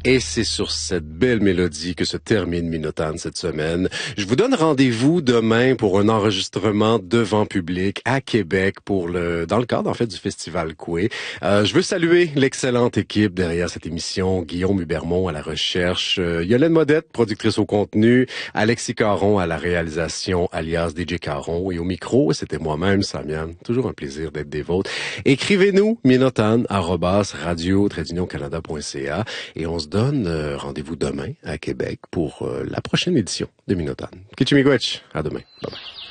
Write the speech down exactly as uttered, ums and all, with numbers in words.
Et c'est sur cette belle mélodie que se termine Minotagne cette semaine. Je vous donne rendez-vous demain pour un enregistrement devant public à Québec pour le dans le cadre en fait du Festival Coué. Euh, je veux saluer l'excellente équipe derrière cette émission, Guillaume Hubermont à la recherche, euh, Yolène Modette, productrice au contenu, Alexis Caron à la réalisation, alias D J Caron, et au micro, c'était moi-même, Samian. Toujours un plaisir d'être des vôtres. Écrivez-nous minotan arobase radio canada point c a et on se donne euh, rendez-vous demain à Québec pour euh, la prochaine édition de Minotagne. Kichimigwech, à demain. Bye bye.